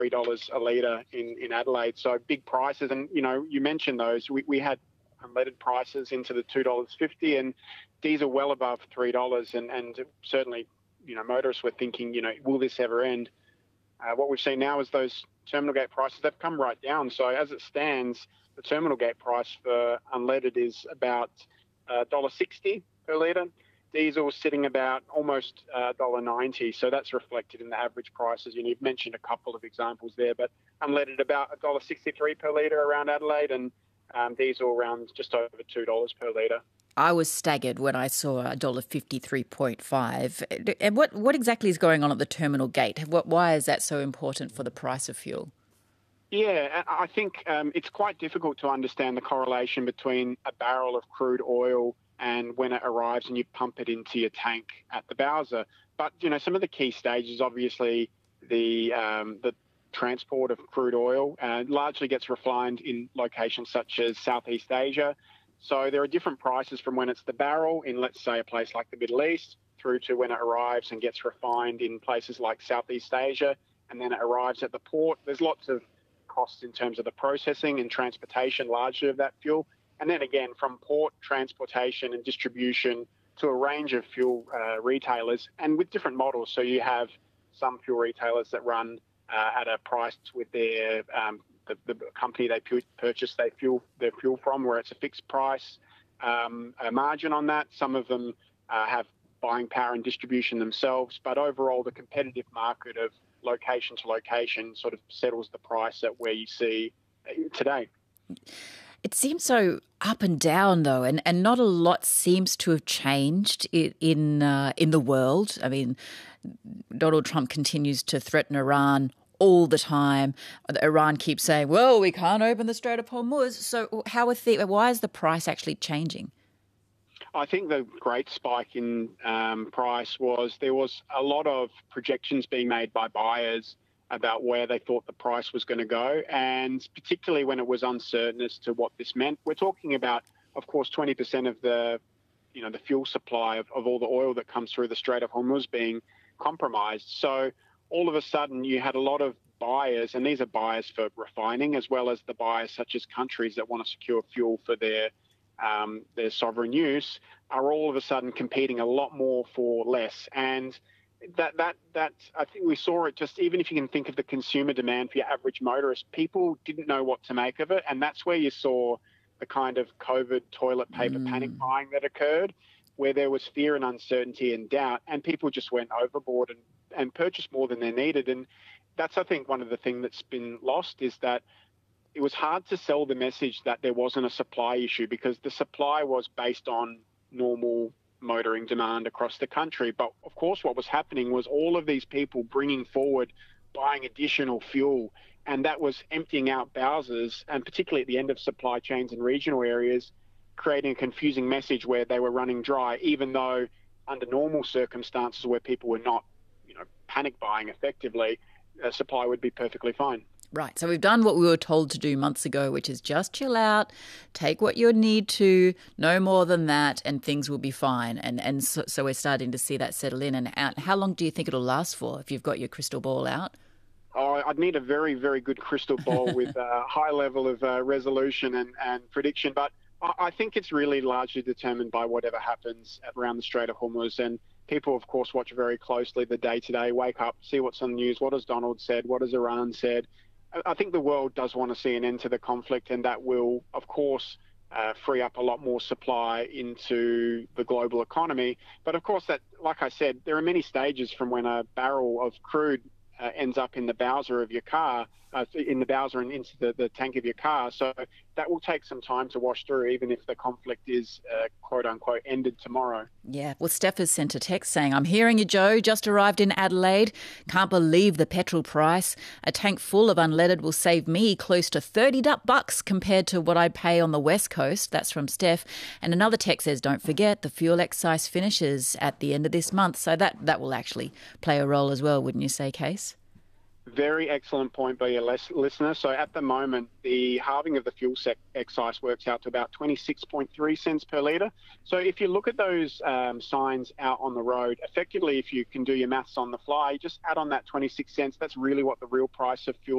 $3 a litre in Adelaide. So big prices. And, you mentioned those. We had unleaded prices into the $2.50 and diesel well above $3. And certainly, motorists were thinking, will this ever end? What we've seen now is those terminal gate prices, they've come right down. So as it stands, the terminal gate price for unleaded is about $1.60 per litre. Diesel sitting about almost $1.90. So that's reflected in the average prices. You've mentioned a couple of examples there, but unleaded about $1.63 per litre around Adelaide, and diesel around just over $2 per litre. I was staggered when I saw $1.53.5. And what exactly is going on at the terminal gate? Why is that so important for the price of fuel? Yeah, I think it's quite difficult to understand the correlation between a barrel of crude oil and when it arrives and you pump it into your tank at the bowser. But, some of the key stages, obviously, the transport of crude oil largely gets refined in locations such as Southeast Asia. So there are different prices from when it's the barrel in, let's say, a place like the Middle East through to when it arrives and gets refined in places like Southeast Asia, and then it arrives at the port. There's lots of costs in terms of the processing and transportation largely of that fuel. And then again, from port, transportation and distribution to a range of fuel retailers, and with different models. So you have some fuel retailers that run at a price with their the company they purchase their fuel from, where it's a fixed price, a margin on that. Some of them have buying power and distribution themselves, but overall the competitive market of location to location sort of settles the price at where you see today. It seems so up and down, though, and not a lot seems to have changed in the world. I mean, Donald Trump continues to threaten Iran all the time. Iran keeps saying, well, we can't open the Strait of Hormuz. So why is the price actually changing? I think the great spike in price was there was a lot of projections being made by buyers about where they thought the price was going to go, and particularly when it was uncertain as to what this meant. We're talking about, of course, 20% of the fuel supply of all the oil that comes through the Strait of Hormuz being compromised. So all of a sudden you had a lot of buyers, and these are buyers for refining as well as the buyers such as countries that want to secure fuel for their sovereign use, are all of a sudden competing a lot more for less. And that I think we saw it just, even if you can think of the consumer demand for your average motorist, people didn't know what to make of it. And that's where you saw the kind of COVID toilet paper panic buying that occurred, where there was fear and uncertainty and doubt, and people just went overboard and purchased more than they needed. And that's, I think, one of the things that's been lost, is that it was hard to sell the message that there wasn't a supply issue, because the supply was based on normal motoring demand across the country. But of course, what was happening was all of these people bringing forward, buying additional fuel, and that was emptying out bowsers, and particularly at the end of supply chains in regional areas, creating a confusing message where they were running dry, even though under normal circumstances where people were not, panic buying effectively, supply would be perfectly fine. Right. So we've done what we were told to do months ago, which is just chill out, take what you need to, no more than that, and things will be fine. And so we're starting to see that settle in and out. How long do you think it'll last for if you've got your crystal ball out? Oh, I'd need a very, very good crystal ball with a high level of resolution and prediction. But I think it's really largely determined by whatever happens around the Strait of Hormuz. And people, of course, watch very closely the day-to-day, wake up, see what's on the news, what has Donald said, what has Iran said. I think the world does want to see an end to the conflict, and that will, of course, free up a lot more supply into the global economy. But of course, that, like I said, there are many stages from when a barrel of crude ends up in the bowser of your car, in the bowser and into the tank of your car. So that will take some time to wash through, even if the conflict is, quote unquote, ended tomorrow. Yeah. Well, Steph has sent a text saying, I'm hearing you, Joe. Just arrived in Adelaide. Can't believe the petrol price. A tank full of unleaded will save me close to $30 compared to what I pay on the West Coast. That's from Steph. And another text says, don't forget the fuel excise finishes at the end of this month. So that will actually play a role as well, wouldn't you say, Case? Very excellent point by your listener. So at the moment, the halving of the fuel excise works out to about 26.3 cents per litre. So if you look at those signs out on the road, effectively, if you can do your maths on the fly, just add on that 26 cents. That's really what the real price of fuel